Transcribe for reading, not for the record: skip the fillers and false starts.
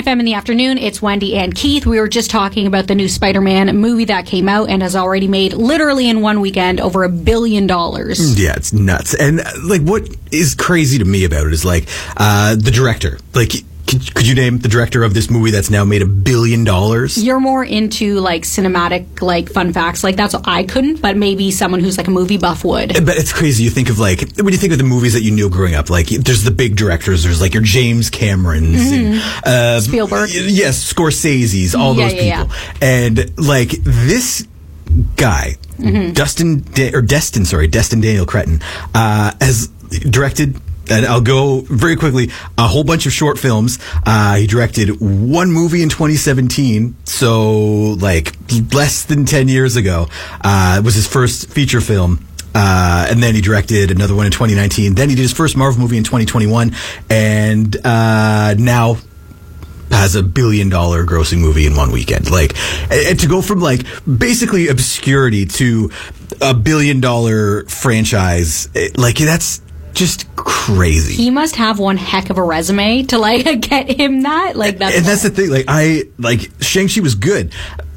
FM in the afternoon. It's Wendy and Keith. We were just talking about the new Spider-Man movie that came out and has already made, literally in one weekend, over $1 billion. Yeah, it's nuts. And like, what is crazy to me about it is like the director. Like, could you name the director of this movie that's now made $1 billion? You're more into like cinematic, like fun facts. Like that's what I couldn't, but maybe someone who's like a movie buff would. But it's crazy. You think of like, when you think of the movies that you knew growing up, like there's the big directors. There's like your James Camerons, and, Spielberg. Yes, Scorsese's, all those people. Yeah. And like this guy, Destin Daniel Cretton, has directed. And I'll go very quickly, a whole bunch of short films. He directed one movie in 2017, so like less than 10 years ago. It was his first feature film. And then he directed another one in 2019. Then he did his first Marvel movie in 2021. And now has $1 billion grossing movie in one weekend. Like, and to go from like basically obscurity to $1 billion franchise, like that's just crazy. He must have one heck of a resume to like get him that. Like that's the thing. Like Shang-Chi was good.